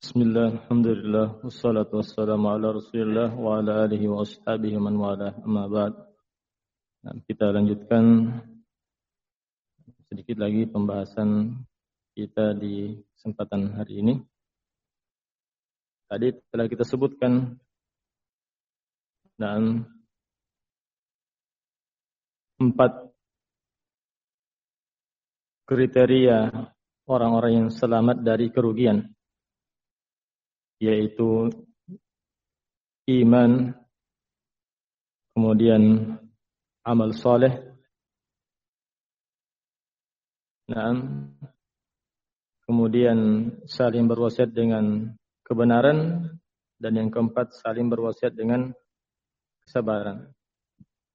Bismillah, alhamdulillah, wassalatu wassalamu ala rasulillah wa ala alihi wa ashabihi man walah, amma ba'd. Kita lanjutkan sedikit lagi pembahasan kita di kesempatan hari ini. Tadi telah kita sebutkan dan 4 kriteria orang-orang yang selamat dari kerugian, yaitu iman, kemudian amal soleh, kemudian saling berwasiat dengan kebenaran, dan yang keempat saling berwasiat dengan kesabaran.